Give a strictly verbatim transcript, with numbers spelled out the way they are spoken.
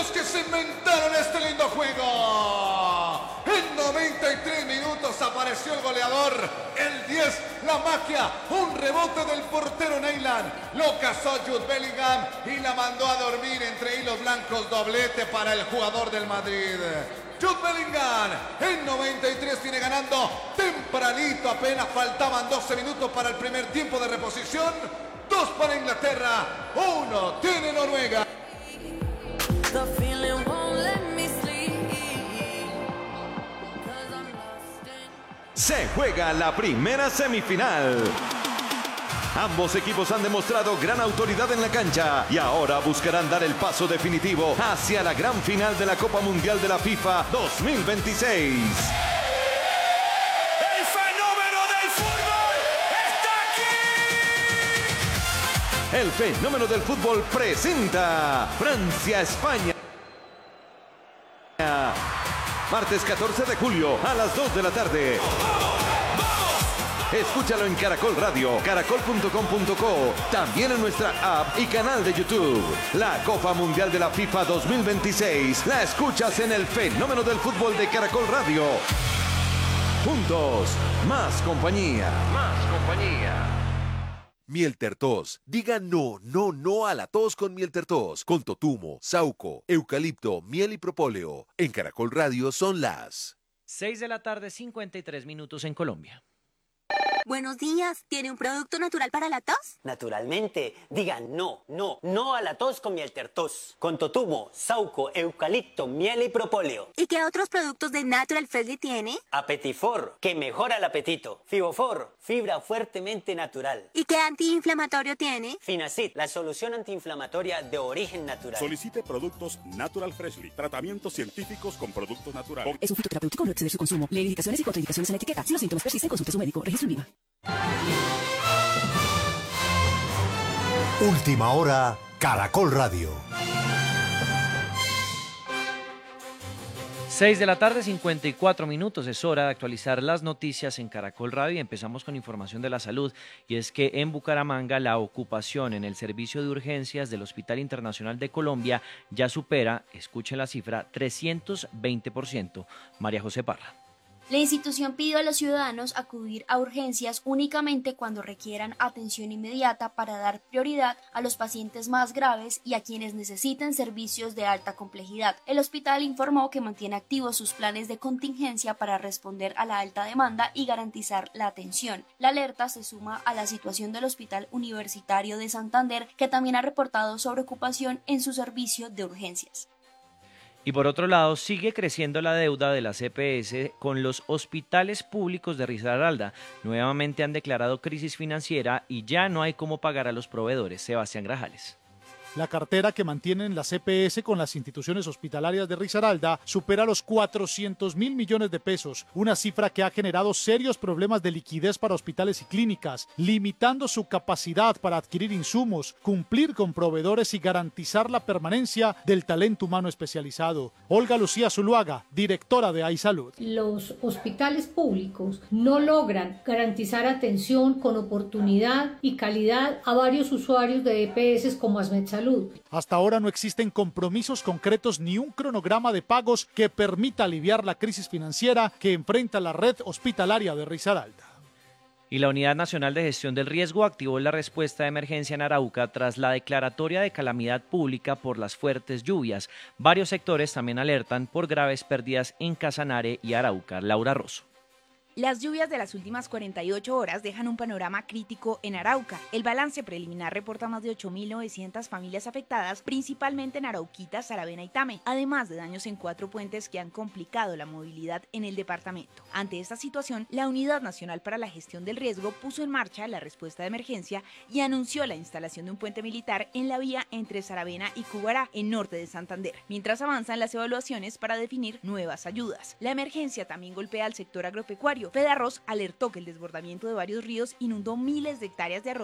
los que se inventaron este lindo juego. En noventa y tres minutos apareció el goleador, el diez, la magia, un rebote del portero Neyland. Lo cazó Jude Bellingham y la mandó a dormir entre hilos blancos, doblete para el jugador del Madrid. Jude Bellingham en noventa y tres tiene ganando tempranito, apenas faltaban doce minutos para el primer tiempo de reposición. Dos para Inglaterra, uno tiene Noruega. Se juega la primera semifinal. Ambos equipos han demostrado gran autoridad en la cancha y ahora buscarán dar el paso definitivo hacia la gran final de la Copa Mundial de la FIFA dos mil veintiséis. ¡El fenómeno del fútbol está aquí! El fenómeno del fútbol presenta Francia-España. Martes catorce de julio a las dos de la tarde. Escúchalo en Caracol Radio, caracol punto com punto co, también en nuestra app y canal de YouTube. La Copa Mundial de la FIFA dos mil veintiséis la escuchas en el fenómeno del fútbol de Caracol Radio. Juntos, más compañía. Más compañía. Mieltertos. Diga no, no, no a la tos con Mieltertos. Con totumo, sauco, eucalipto, miel y propóleo. En Caracol Radio son las seis de la tarde, cincuenta y tres minutos en Colombia. Buenos días, ¿tiene un producto natural para la tos? Naturalmente, digan no, no, no a la tos con Mieltertos. Con totumo, sauco, eucalipto, miel y propóleo. ¿Y qué otros productos de Natural Freshly tiene? Apetifor, que mejora el apetito. Fibofor, fibra fuertemente natural. ¿Y qué antiinflamatorio tiene? Finacid, la solución antiinflamatoria de origen natural. Solicite productos Natural Freshly, tratamientos científicos con productos naturales. Es un fitoterapéutico, no excede su consumo. Lee indicaciones y contraindicaciones en la etiqueta. Si los síntomas persisten, consulte a su médico. Registro en I V A. Última hora, Caracol Radio. seis de la tarde, cincuenta y cuatro minutos. Es hora de actualizar las noticias en Caracol Radio y empezamos con información de la salud. Y es que en Bucaramanga la ocupación en el servicio de urgencias del Hospital Internacional de Colombia ya supera, escuchen la cifra, trescientos veinte por ciento. María José Parra. La institución pidió a los ciudadanos acudir a urgencias únicamente cuando requieran atención inmediata para dar prioridad a los pacientes más graves y a quienes necesiten servicios de alta complejidad. El hospital informó que mantiene activos sus planes de contingencia para responder a la alta demanda y garantizar la atención. La alerta se suma a la situación del Hospital Universitario de Santander, que también ha reportado sobreocupación en su servicio de urgencias. Y por otro lado, sigue creciendo la deuda de la C P S con los hospitales públicos de Risaralda. Nuevamente han declarado crisis financiera y ya no hay cómo pagar a los proveedores. Sebastián Grajales. La cartera que mantienen la C P S con las instituciones hospitalarias de Risaralda supera los cuatrocientos mil millones de pesos, una cifra que ha generado serios problemas de liquidez para hospitales y clínicas, limitando su capacidad para adquirir insumos, cumplir con proveedores y garantizar la permanencia del talento humano especializado. Olga Lucía Zuluaga, directora de iSalud. Los hospitales públicos no logran garantizar atención con oportunidad y calidad a varios usuarios de E P S como Asmed Salud. Hasta ahora no existen compromisos concretos ni un cronograma de pagos que permita aliviar la crisis financiera que enfrenta la red hospitalaria de Risaralda. Y la Unidad Nacional de Gestión del Riesgo activó la respuesta de emergencia en Arauca tras la declaratoria de calamidad pública por las fuertes lluvias. Varios sectores también alertan por graves pérdidas en Casanare y Arauca. Laura Rosso. Las lluvias de las últimas cuarenta y ocho horas dejan un panorama crítico en Arauca. El balance preliminar reporta más de ocho mil novecientas familias afectadas, principalmente en Arauquita, Saravena y Tame, además de daños en cuatro puentes que han complicado la movilidad en el departamento. Ante esta situación, la Unidad Nacional para la Gestión del Riesgo puso en marcha la respuesta de emergencia y anunció la instalación de un puente militar en la vía entre Saravena y Cubará, en norte de Santander, mientras avanzan las evaluaciones para definir nuevas ayudas. La emergencia también golpea al sector agropecuario. Fedarroz alertó que el desbordamiento de varios ríos inundó miles de hectáreas de arroz